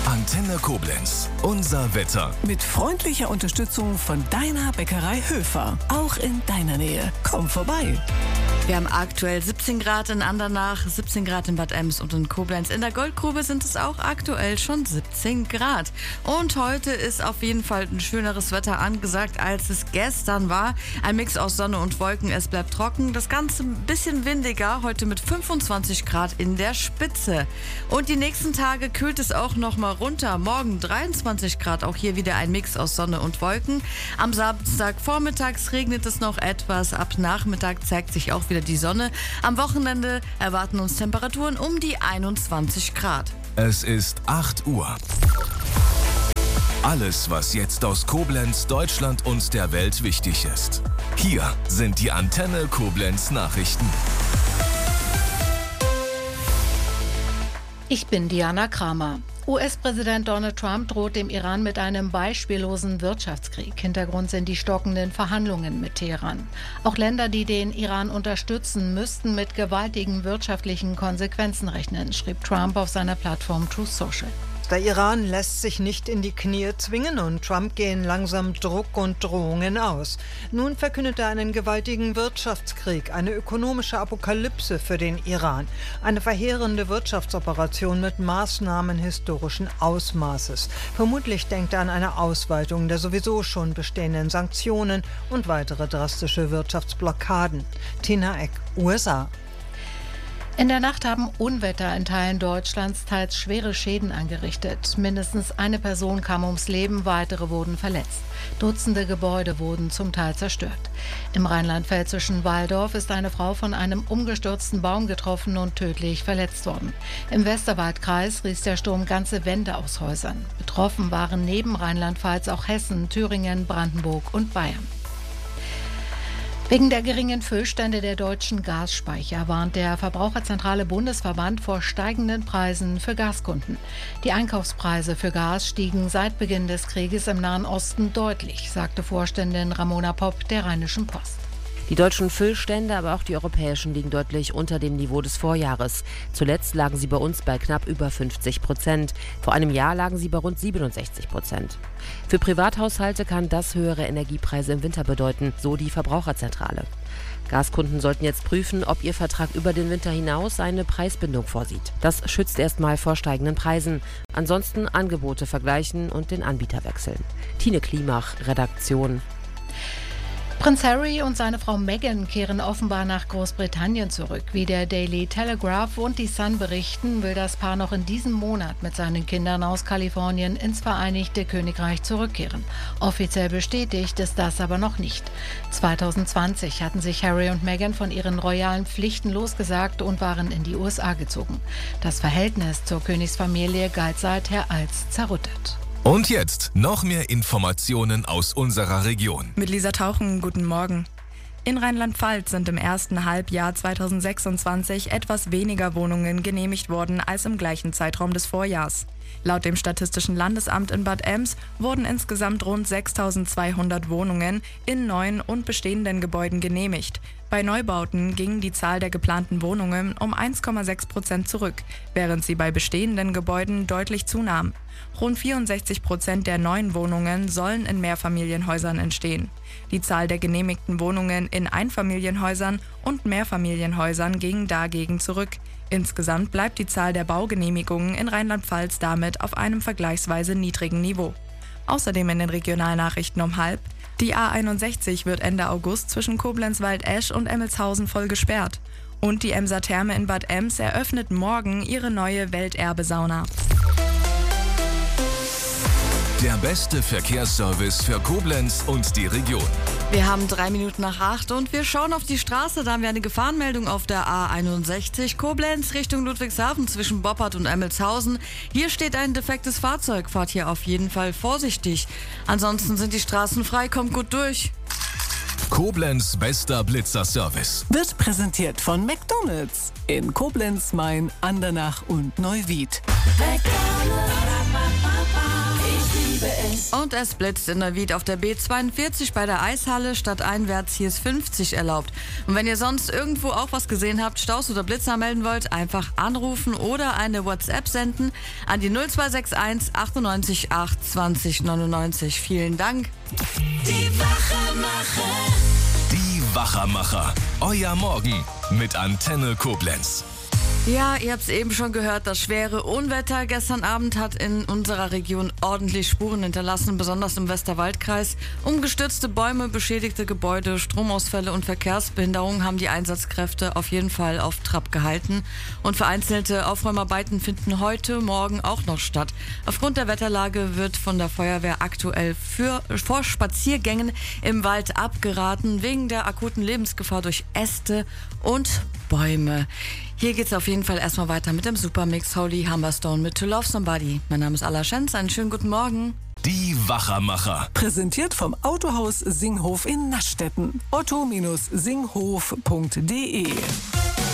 Antenne Koblenz. Unser Wetter. Mit freundlicher Unterstützung von deiner Bäckerei Höfer. Auch in deiner Nähe. Komm vorbei. Wir haben aktuell 17 Grad in Andernach, 17 Grad in Bad Ems und in Koblenz. In der Goldgrube sind es auch aktuell schon 17 Grad. Und heute ist auf jeden Fall ein schöneres Wetter angesagt, als es gestern war. Ein Mix aus Sonne und Wolken, es bleibt trocken. Das Ganze ein bisschen windiger, heute mit 25 Grad in der Spitze. Und die nächsten Tage kühlt es auch noch mal runter. Morgen 23 Grad, auch hier wieder ein Mix aus Sonne und Wolken. Am Samstag vormittags regnet es noch etwas. Ab Nachmittag zeigt sich auch wieder die Sonne. Am Wochenende erwarten uns Temperaturen um die 21 Grad. Es ist 8 Uhr. Alles, was jetzt aus Koblenz, Deutschland und der Welt wichtig ist. Hier sind die Antenne Koblenz Nachrichten. Ich bin Diana Kramer. US-Präsident Donald Trump droht dem Iran mit einem beispiellosen Wirtschaftskrieg. Hintergrund sind die stockenden Verhandlungen mit Teheran. Auch Länder, die den Iran unterstützen, müssten mit gewaltigen wirtschaftlichen Konsequenzen rechnen, schrieb Trump auf seiner Plattform Truth Social. Der Iran lässt sich nicht in die Knie zwingen und Trump gehen langsam Druck und Drohungen aus. Nun verkündet er einen gewaltigen Wirtschaftskrieg, eine ökonomische Apokalypse für den Iran. Eine verheerende Wirtschaftsoperation mit Maßnahmen historischen Ausmaßes. Vermutlich denkt er an eine Ausweitung der sowieso schon bestehenden Sanktionen und weitere drastische Wirtschaftsblockaden. Tina Eck, USA. In der Nacht haben Unwetter in Teilen Deutschlands teils schwere Schäden angerichtet. Mindestens eine Person kam ums Leben, weitere wurden verletzt. Dutzende Gebäude wurden zum Teil zerstört. Im rheinland-pfälzischen Walldorf ist eine Frau von einem umgestürzten Baum getroffen und tödlich verletzt worden. Im Westerwaldkreis riss der Sturm ganze Wände aus Häusern. Betroffen waren neben Rheinland-Pfalz auch Hessen, Thüringen, Brandenburg und Bayern. Wegen der geringen Füllstände der deutschen Gasspeicher warnt der Verbraucherzentrale Bundesverband vor steigenden Preisen für Gaskunden. Die Einkaufspreise für Gas stiegen seit Beginn des Krieges im Nahen Osten deutlich, sagte Vorständin Ramona Popp der Rheinischen Post. Die deutschen Füllstände, aber auch die europäischen, liegen deutlich unter dem Niveau des Vorjahres. Zuletzt lagen sie bei uns bei knapp über 50%. Vor einem Jahr lagen sie bei rund 67%. Für Privathaushalte kann das höhere Energiepreise im Winter bedeuten, so die Verbraucherzentrale. Gaskunden sollten jetzt prüfen, ob ihr Vertrag über den Winter hinaus eine Preisbindung vorsieht. Das schützt erstmal vor steigenden Preisen. Ansonsten Angebote vergleichen und den Anbieter wechseln. Tine Klimach, Redaktion. Prinz Harry und seine Frau Meghan kehren offenbar nach Großbritannien zurück. Wie der Daily Telegraph und die Sun berichten, will das Paar noch in diesem Monat mit seinen Kindern aus Kalifornien ins Vereinigte Königreich zurückkehren. Offiziell bestätigt ist das aber noch nicht. 2020 hatten sich Harry und Meghan von ihren royalen Pflichten losgesagt und waren in die USA gezogen. Das Verhältnis zur Königsfamilie galt seither als zerrüttet. Und jetzt noch mehr Informationen aus unserer Region. Mit Lisa Tauchen, guten Morgen. In Rheinland-Pfalz sind im ersten Halbjahr 2026 etwas weniger Wohnungen genehmigt worden als im gleichen Zeitraum des Vorjahrs. Laut dem Statistischen Landesamt in Bad Ems wurden insgesamt rund 6.200 Wohnungen in neuen und bestehenden Gebäuden genehmigt. Bei Neubauten ging die Zahl der geplanten Wohnungen um 1,6% zurück, während sie bei bestehenden Gebäuden deutlich zunahm. Rund 64% der neuen Wohnungen sollen in Mehrfamilienhäusern entstehen. Die Zahl der genehmigten Wohnungen in Einfamilienhäusern und Mehrfamilienhäusern ging dagegen zurück. Insgesamt bleibt die Zahl der Baugenehmigungen in Rheinland-Pfalz damit auf einem vergleichsweise niedrigen Niveau. Außerdem in den Regionalnachrichten um 12:30: Die A61 wird Ende August zwischen Koblenz-Waldesch und Emmelshausen voll gesperrt. Und die Emser Therme in Bad Ems eröffnet morgen ihre neue Welterbe-Sauna. Der beste Verkehrsservice für Koblenz und die Region. Wir haben 3 Minuten nach 8 und wir schauen auf die Straße. Da haben wir eine Gefahrenmeldung auf der A61 Koblenz Richtung Ludwigshafen zwischen Boppard und Emmelshausen. Hier steht ein defektes Fahrzeug. Fahrt hier auf jeden Fall vorsichtig. Ansonsten sind die Straßen frei, kommt gut durch. Koblenz bester Blitzerservice. Wird präsentiert von McDonald's in Koblenz, Main, Andernach und Neuwied. McDonald's. Und es blitzt in Neuwied auf der B42 bei der Eishalle. Stadteinwärts hier ist 50 erlaubt. Und wenn ihr sonst irgendwo auch was gesehen habt, Staus oder Blitzer melden wollt, einfach anrufen oder eine WhatsApp senden an die 0261 98 8 20 99. Vielen Dank. Die Wachermacher. Euer Morgen mit Antenne Koblenz. Ja, ihr habt es eben schon gehört, das schwere Unwetter gestern Abend hat in unserer Region ordentlich Spuren hinterlassen, besonders im Westerwaldkreis. Umgestürzte Bäume, beschädigte Gebäude, Stromausfälle und Verkehrsbehinderungen haben die Einsatzkräfte auf jeden Fall auf Trab gehalten. Und vereinzelte Aufräumarbeiten finden heute, morgen auch noch statt. Aufgrund der Wetterlage wird von der Feuerwehr aktuell vor Spaziergängen im Wald abgeraten, wegen der akuten Lebensgefahr durch Äste und Bäume. Hier geht's auf jeden Fall erstmal weiter mit dem Supermix Holy Humberstone mit To Love Somebody. Mein Name ist Alla Schenz, einen schönen guten Morgen. Die Wachermacher. Präsentiert vom Autohaus Singhof in Naschstetten. otto-singhof.de